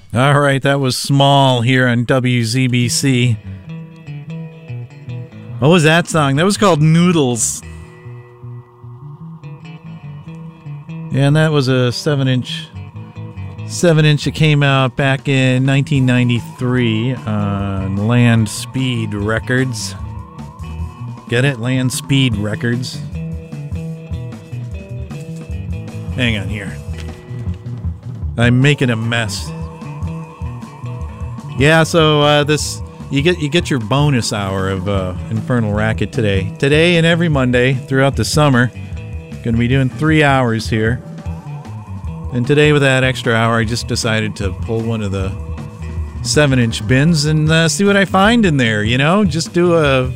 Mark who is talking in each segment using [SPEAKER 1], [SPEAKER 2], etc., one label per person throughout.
[SPEAKER 1] All right, that was Small here on WZBC. What was that song? That was called Noodles. Yeah, and that was a 7-inch. 7-inch. It came out back in 1993 on Land Speed Records. Get it? Land Speed Records. Hang on here. I'm making a mess. Yeah, so this you get your bonus hour of Infernal Racket today. Today and every Monday throughout the summer. Going to be doing 3 hours here. And today with that extra hour, I just decided to pull one of the 7-inch bins and see what I find in there, you know? Just do a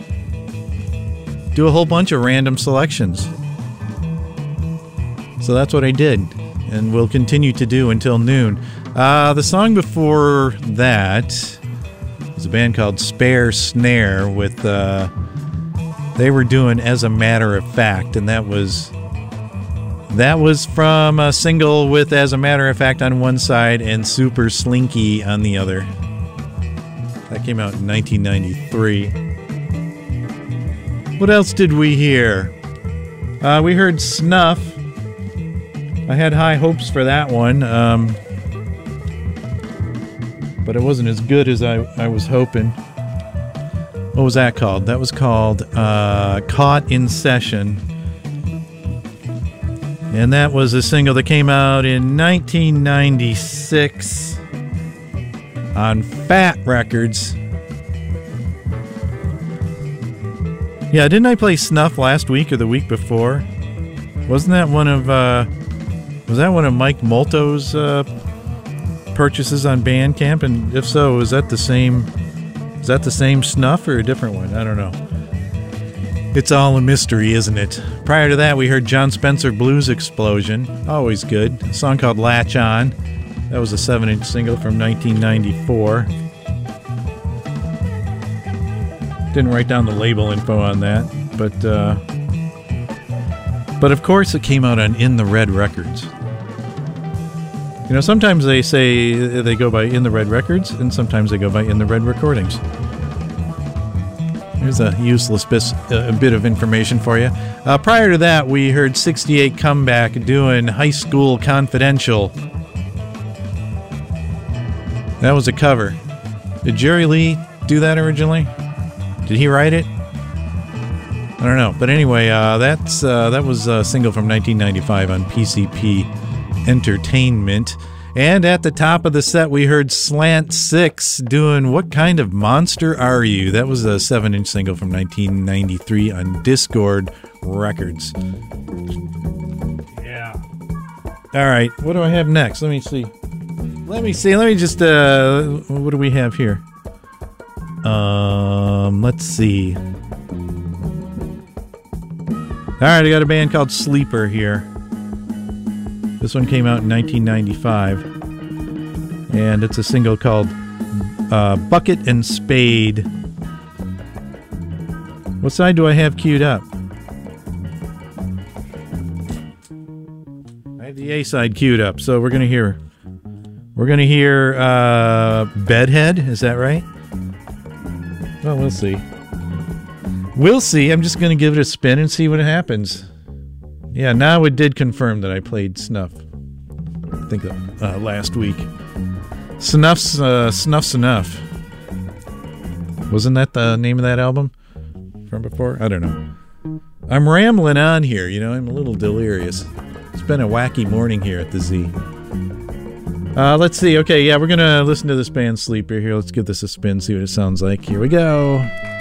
[SPEAKER 1] whole bunch of random selections. So that's what I did, and will continue to do until noon. The song before that was a band called Spare Snare with, they were doing As a Matter of Fact, and that was from a single with As a Matter of Fact on one side and Super Slinky on the other. That came out in 1993. What else did we hear? We heard Snuff. I had high hopes for that one, but it wasn't as good as I was hoping. What was that called? That was called Caught in Session. And that was a single that came out in 1996 on Fat Records. Yeah, didn't I play Snuff last week or the week before? Wasn't that one of was that one of Mike Molto's purchases on Bandcamp? And if so, is that the same Snuff or a different one? I don't know. It's all a mystery, isn't it? Prior to that, we heard John Spencer Blues Explosion. Always good. A song called Latch On. That was a 7-inch single from 1994. Didn't write down the label info on that, but of course it came out on In the Red Records. You know, sometimes they say they go by In the Red Records, and sometimes they go by In the Red Recordings. Here's a useless bit of information for you. Prior to that, we heard 68 Comeback doing High School Confidential. That was a cover. Did Jerry Lee do that originally? Did he write it? I don't know. But anyway, that was a single from 1995 on PCP Entertainment. And at the top of the set, we heard Slant 6 doing What Kind of Monster Are You? That was a 7-inch single from 1993 on Discord Records. Yeah. All right. What do I have next? Let me see. Let me just, what do we have here? Let's see. All right, I got a band called Sleeper here. This one came out in 1995, and it's a single called Bucket and Spade. What side do I have queued up? I have the A side queued up, so we're gonna hear Bedhead. Is that right? Well, we'll see. We'll see. I'm just gonna give it a spin and see what happens. Yeah, now it did confirm that I played Snuff. I think last week. Snuff's Enough. Wasn't that the name of that album from before? I don't know. I'm rambling on here, you know. I'm a little delirious. It's been a wacky morning here at the Z. Let's see. Okay, yeah, we're going to listen to this band Sleeper here. Let's give this a spin, see what it sounds like. Here we go.